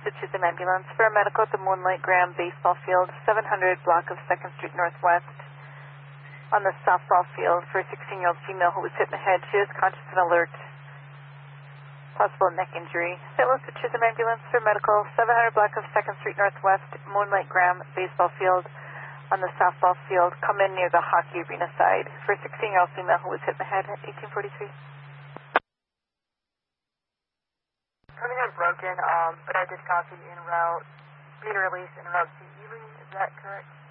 to Chisholm Ambulance for a medical at the Moonlight Graham Baseball Field, 700 block of 2nd Street Northwest. On the softball field for a 16-year-old female who was hit in the head. She is conscious and alert. Possible neck injury. St. Louis to Chisholm Ambulance for medical, 700 block of 2nd Street Northwest, Moonlight Graham Baseball Field. On the softball field, come in near the hockey arena side for a 16-year-old female who was hit in the head at 1843. Coming on broken, but I did copy en route, being released en route to Ely, is that correct?